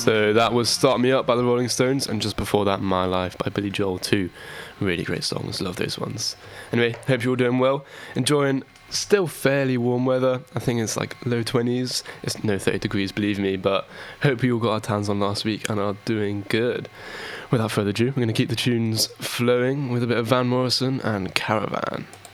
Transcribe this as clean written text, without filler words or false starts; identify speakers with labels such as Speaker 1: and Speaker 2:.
Speaker 1: So that was Start Me Up by the Rolling Stones, and just before that, My Life by Billy Joel, too. Really great songs, love those ones. Anyway, hope you're all doing well, enjoying still fairly warm weather. I think it's like low 20s, it's no 30 degrees, believe me, but hope we all got our tans on last week and are doing good. Without further ado, we're going to keep the tunes flowing with a bit of Van Morrison and Caravan.